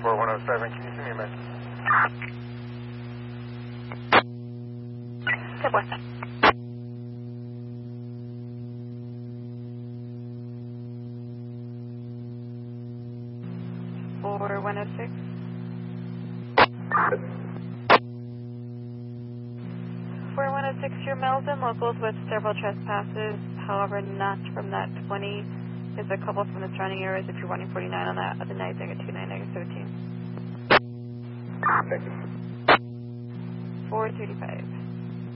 4107, can you send me a message? Step one. 4106. 4106, your mails and locals with several trespasses, however not from that 20. There's a couple from the surrounding areas. If you're running 49 on that, other night, -2, -17. Thank you. 435.